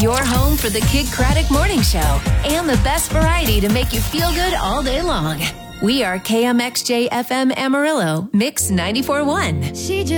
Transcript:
your home for the Kidd Kraddick Morning Show and the best variety to make you feel good all day long. We are KMXJ FM Amarillo, Mix 94.1.